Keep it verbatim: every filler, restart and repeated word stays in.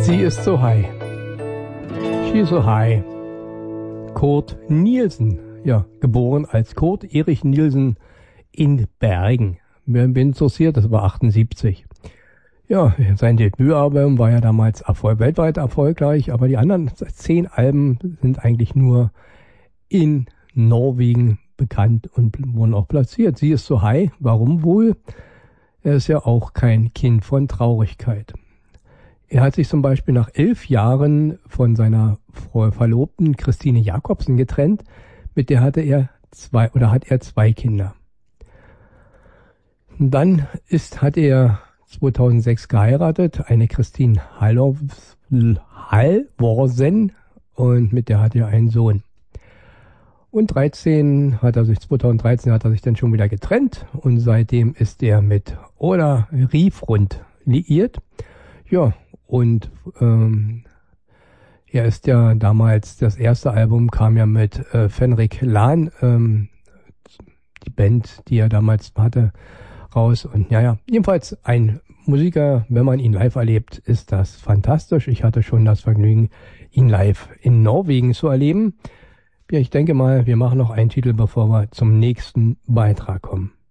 Sie ist so high. She is so high. Kurt Nielsen, ja, geboren als Kurt Erich Nielsen in Bergen. Wer bin interessiert, das war achtundsiebzig. Ja, sein Debütalbum war ja damals erfolg, weltweit erfolgreich, aber die anderen zehn Alben sind eigentlich nur in Norwegen bekannt und wurden auch platziert. Sie ist so high. Warum wohl? Er ist ja auch kein Kind von Traurigkeit. Er hat sich zum Beispiel nach elf Jahren von seiner Verlobten Christine Jacobsen getrennt. Mit der hatte er zwei oder hat er zwei Kinder. Und dann ist, hat er zweitausendsechs geheiratet, eine Christine Halvorsen, und mit der hat er einen Sohn. Und dreizehn hat er sich, zweitausenddreizehn hat er sich dann schon wieder getrennt und seitdem ist er mit Ola Riefrund liiert. Ja, und ähm, er ist ja damals, das erste Album kam ja mit äh, Fenrik Lahn, ähm, die Band, die er damals hatte, raus. Und ja, ja, jedenfalls ein Musiker, wenn man ihn live erlebt, ist das fantastisch. Ich hatte schon das Vergnügen, ihn live in Norwegen zu erleben. Ja, ich denke mal, wir machen noch einen Titel, bevor wir zum nächsten Beitrag kommen.